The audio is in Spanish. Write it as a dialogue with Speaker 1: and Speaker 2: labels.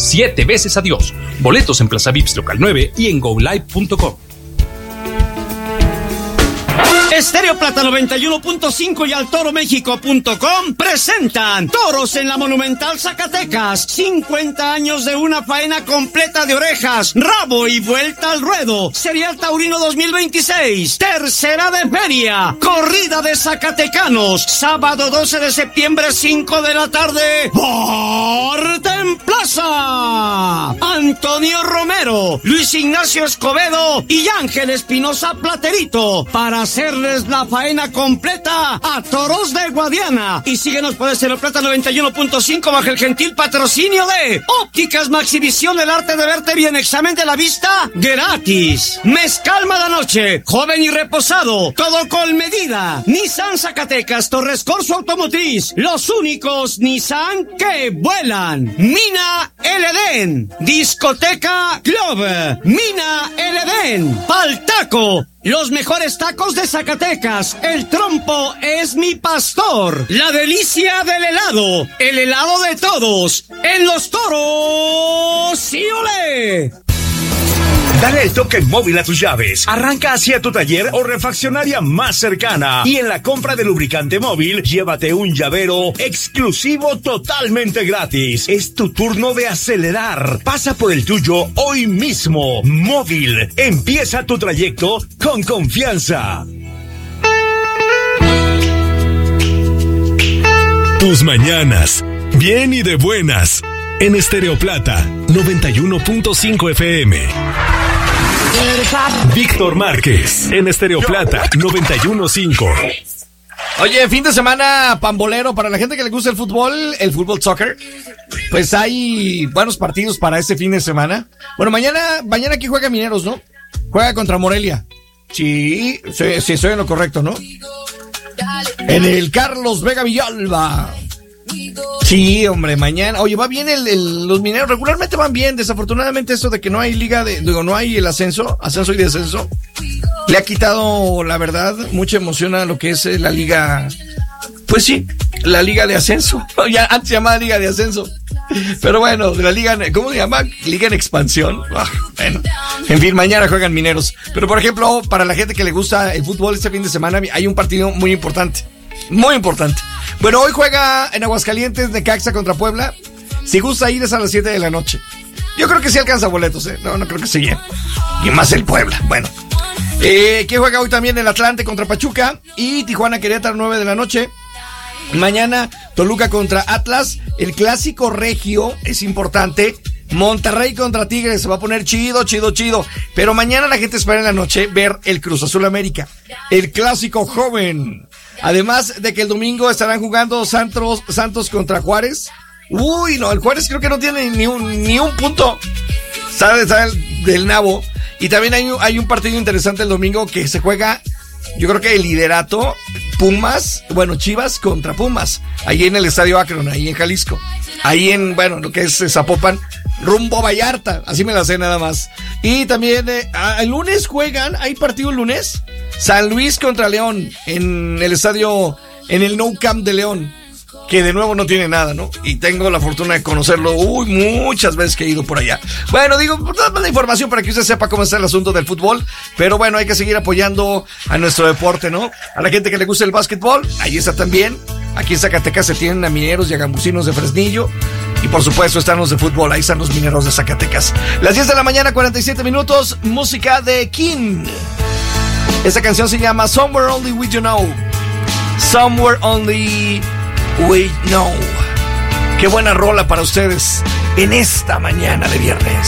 Speaker 1: 7 veces adiós. Boletos en Plaza Vips Local 9 y en GoLive.com.
Speaker 2: Estéreo Plata 91.5 y altoromexico.com presentan Toros en la Monumental Zacatecas. 50 años de una faena completa de orejas, rabo y vuelta al ruedo. Serial Taurino 2026. Tercera de feria. Corrida de Zacatecanos. Sábado 12 de septiembre, 5 de la tarde. ¡Porte en Plaza! Antonio Romero, Luis Ignacio Escobedo y Ángel Espinosa Platerito para hacerles la faena completa a Toros de Guadiana. Y síguenos por Estéreo Plata 91.5 bajo el gentil patrocinio de Ópticas Maxivisión, el arte de verte bien, examen de la vista gratis. Mezcal Madanoche, joven y reposado, todo con medida. Nissan Zacatecas, Torres Corso Automotriz, los únicos Nissan que vuelan. Mina El Edén, Discoteca Club, Mina El Edén, Paltaco, los mejores tacos de Zacatecas. El trompo es mi pastor. La delicia del helado. El helado de todos. En los Toros. ¡Sí, olé!
Speaker 3: Dale el toque móvil a tus llaves. Arranca hacia tu taller o refaccionaria más cercana. Y en la compra de lubricante móvil, llévate un llavero exclusivo totalmente gratis. Es tu turno de acelerar. Pasa por el tuyo hoy mismo. Móvil. Empieza tu trayecto con confianza.
Speaker 4: Tus mañanas, bien y de buenas. En Estéreo Plata, 91.5 FM. Víctor Márquez, en Estéreo Plata, 91.5.
Speaker 5: Oye, fin de semana pambolero para la gente que le gusta el fútbol soccer. Pues hay buenos partidos para este fin de semana. Bueno, mañana aquí juega Mineros, ¿no? Juega contra Morelia. Sí, estoy en lo correcto, ¿no? En el Carlos Vega Villalba. Sí, hombre, mañana. Oye, va bien los Mineros, regularmente van bien. Desafortunadamente esto de que no hay no hay el ascenso y descenso, le ha quitado, la verdad, mucha emoción a lo que es la liga. Pues sí, la liga de ascenso. Ya antes se llamaba liga de ascenso. Pero bueno, de la liga, ¿cómo se llama? Liga en expansión. Bueno, en fin, mañana juegan Mineros. Pero por ejemplo, para la gente que le gusta el fútbol, este fin de semana hay un partido muy importante. Muy importante. Bueno, hoy juega en Aguascalientes Necaxa contra Puebla. Si gusta ir es a las 7 de la noche. Yo creo que sí alcanza boletos, ¿eh? No creo que se llene. Y más el Puebla. Bueno. Que juega hoy también el Atlante contra Pachuca. Y Tijuana Querétaro, 9 de la noche. Mañana Toluca contra Atlas. El clásico regio es importante. Monterrey contra Tigres, se va a poner chido. Pero mañana la gente espera en la noche ver el Cruz Azul América, el clásico joven. Además de que el domingo estarán jugando Santos contra Juárez. Uy, no, el Juárez creo que no tiene ni un punto. Sale del nabo. Y también hay un partido interesante el domingo que se juega, yo creo que el liderato, Chivas contra Pumas, ahí en el Estadio Akron, ahí en Jalisco. Ahí en, lo que es Zapopan, rumbo Vallarta, así me la sé nada más. Y también el lunes hay partido el lunes, San Luis contra León, en el estadio, en el Nou Camp de León, que de nuevo no tiene nada, ¿no? Y tengo la fortuna de conocerlo, muchas veces que he ido por allá. Bueno, dame la información para que usted sepa cómo está el asunto del fútbol, pero bueno, hay que seguir apoyando a nuestro deporte, ¿no? A la gente que le gusta el básquetbol, ahí está también. Aquí en Zacatecas se tienen a Mineros y a Gambusinos de Fresnillo. Y por supuesto están los de fútbol, ahí están los Mineros de Zacatecas. Las 10 de la mañana, 47 minutos, música de King. Esta canción se llama Somewhere Only We Know. Somewhere Only We Know. Qué buena rola para ustedes en esta mañana de viernes.